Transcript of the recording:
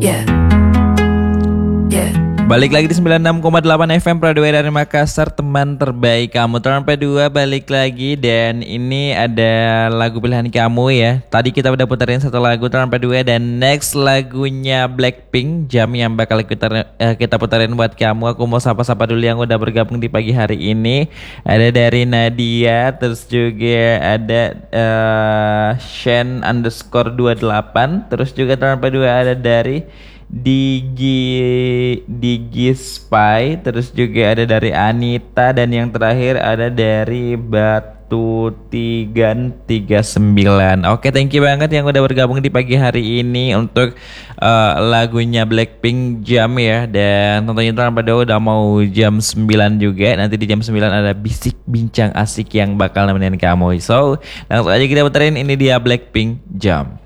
Yeah, yeah. Balik lagi di 96,8 FM Pradua dari Makassar, teman terbaik kamu. Tahun P2 balik lagi, dan ini ada lagu pilihan kamu ya. Tadi kita udah puterin satu lagu tahun P2, dan next lagunya Blackpink, Jam, yang bakal kita puterin buat kamu. Aku mau sapa-sapa dulu yang udah bergabung di pagi hari ini. Ada dari Nadia, terus juga ada Shen_28, terus juga tahun P2 ada dari Digi Spy, terus juga ada dari Anita, dan yang terakhir ada dari Batu 339. Oke, thank you banget yang udah bergabung di pagi hari ini untuk lagunya Blackpink, Jam ya. Dan tentunya tanpa doa udah mau jam 9 juga. Nanti di jam 9 ada bisik bincang asik yang bakal nemenin kamu. So, langsung aja kita puterin, ini dia Blackpink, Jam.